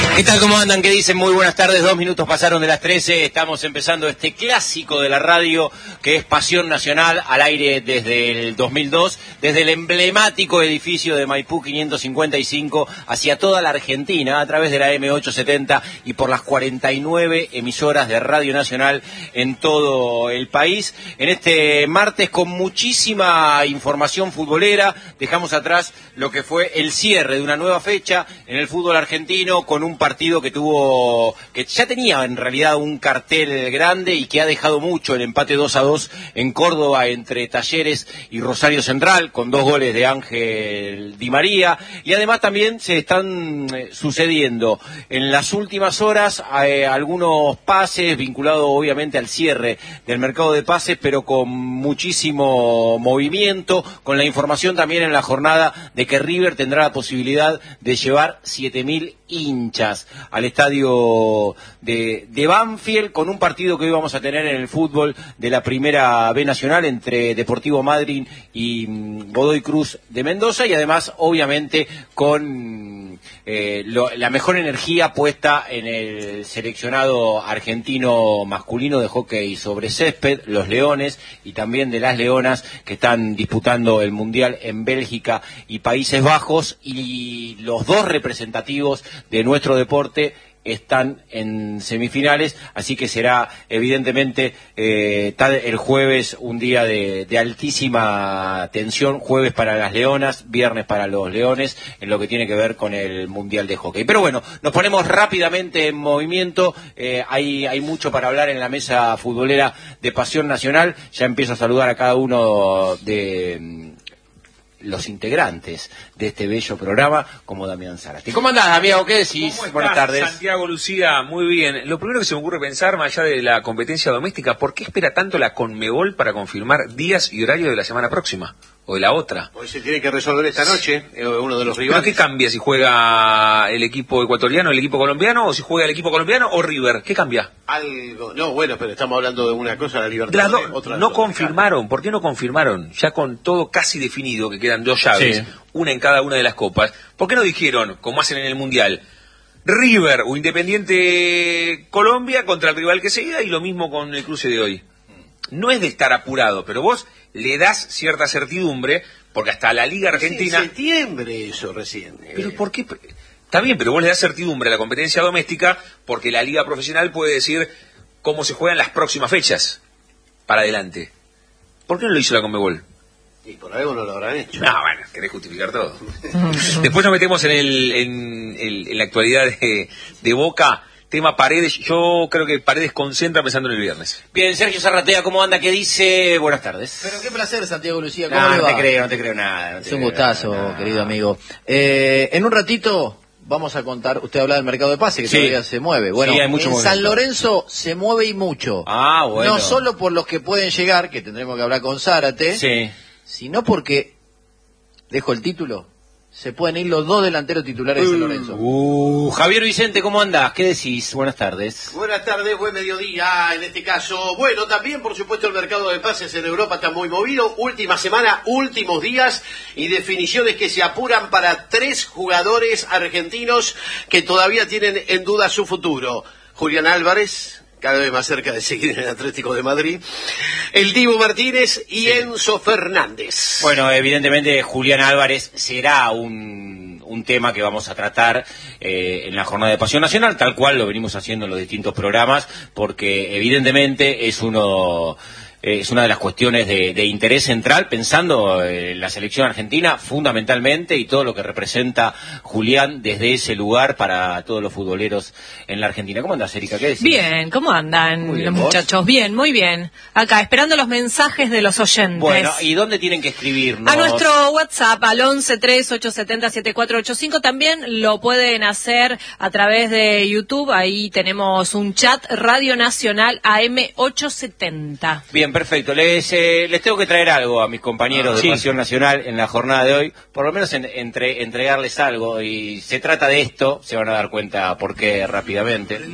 ¿Qué tal? ¿Cómo andan? ¿Qué dicen? Muy buenas tardes, 2 minutos pasaron de las 13, estamos empezando este clásico de la radio que es Pasión Nacional, al aire desde el 2002, desde el emblemático edificio de Maipú 555 hacia toda la Argentina, a través de la M870 y por las 49 emisoras de Radio Nacional en todo el país. En este martes con muchísima información futbolera, dejamos atrás lo que fue el cierre de una nueva fecha en el fútbol argentino con un partido que ya tenía en realidad un cartel grande y que ha dejado mucho, el empate 2-2 en Córdoba entre Talleres y Rosario Central, con 2 goles de Ángel Di María, y además también se están sucediendo en las últimas horas algunos pases vinculados obviamente al cierre del mercado de pases, pero con muchísimo movimiento, con la información también en la jornada de que River tendrá la posibilidad de llevar 7.000 hinchas al estadio de Banfield, con un partido que hoy vamos a tener en el fútbol de la Primera B Nacional entre Deportivo Madryn y Godoy Cruz de Mendoza, y además obviamente con la mejor energía puesta en el seleccionado argentino masculino de hockey sobre césped, los Leones, y también de las Leonas, que están disputando el Mundial en Bélgica y Países Bajos, y los 2 representativos de nuestro deporte están en semifinales, así que será evidentemente el jueves un día de altísima tensión, jueves para las Leonas, viernes para los Leones, en lo que tiene que ver con el Mundial de Hockey. Pero bueno, nos ponemos rápidamente en movimiento, hay mucho para hablar en la mesa futbolera de Pasión Nacional. Ya empiezo a saludar a cada uno de los integrantes de este bello programa, como Damián Zarate. ¿Cómo andás, Damián? ¿Qué decís? Buenas tardes. Santiago, Lucía, muy bien. Lo primero que se me ocurre pensar, más allá de la competencia doméstica, ¿por qué espera tanto la Conmebol para confirmar días y horarios de la semana próxima? ¿O de la otra? Pues se tiene que resolver esta noche, uno de los rivales. ¿Pero qué cambia si juega el equipo ecuatoriano, el equipo colombiano, o si juega el equipo colombiano o River? ¿Qué cambia? Algo, no, bueno, pero estamos hablando de una cosa, la libertad. No confirmaron, ¿por qué no confirmaron? Ya con todo casi definido, que quedan 2 llaves, sí, una en cada una de las copas. ¿Por qué no dijeron, como hacen en el Mundial, River o Independiente Colombia contra el rival que siga, y lo mismo con el cruce de hoy? No es de estar apurado, pero vos le das cierta certidumbre, porque hasta la Liga Argentina... En septiembre eso recién. ¿Pero por qué? Está bien, pero vos le das certidumbre a la competencia doméstica, porque la Liga Profesional puede decir cómo se juegan las próximas fechas para adelante. ¿Por qué no lo hizo la Conmebol? Y por algo no lo habrán hecho. No, bueno, querés justificar todo. Después nos metemos en la actualidad de Boca. Tema Paredes, yo creo que Paredes concentra pensando en el viernes. Bien, Sergio Zarratea, ¿cómo anda? ¿Qué dice? Buenas tardes. Pero qué placer, Santiago Lucía, ¿cómo le va? No te creo nada. Es un gustazo, querido amigo. En un ratito vamos a contar, usted habla del mercado de pase, que sí, todavía se mueve. Bueno, sí, hay mucho en movimiento. San Lorenzo se mueve y mucho. Ah, bueno. No solo por los que pueden llegar, que tendremos que hablar con Zárate, sí, sino porque, dejo el título, se pueden ir los 2 delanteros titulares de San Lorenzo. Javier Vicente, ¿cómo andás? ¿Qué decís? Buenas tardes. Buenas tardes, buen mediodía en este caso. Bueno, también por supuesto el mercado de pases en Europa está muy movido. Última semana, últimos días y definiciones que se apuran para 3 jugadores argentinos que todavía tienen en duda su futuro. Julián Álvarez, cada vez más cerca de seguir en el Atlético de Madrid, el Dibu Martínez y sí, Enzo Fernández. Bueno, evidentemente Julián Álvarez será un tema que vamos a tratar en la jornada de Pasión Nacional, tal cual lo venimos haciendo en los distintos programas, porque evidentemente es una de las cuestiones de interés central, pensando en la selección argentina fundamentalmente y todo lo que representa Julián desde ese lugar para todos los futboleros en la Argentina. ¿Cómo andás, Erika? ¿Qué decís? Bien, ¿cómo andan los muchachos? Bien, muy bien. Acá, esperando los mensajes de los oyentes. Bueno, ¿y dónde tienen que escribirnos? A nuestro WhatsApp, al 1138707485. También lo pueden hacer a través de YouTube. Ahí tenemos un chat, Radio Nacional AM870. Bien, perfecto. Les tengo que traer algo a mis compañeros de Pasión Nacional en la jornada de hoy, por lo menos entregarles algo, y se trata de esto, se van a dar cuenta por qué rápidamente.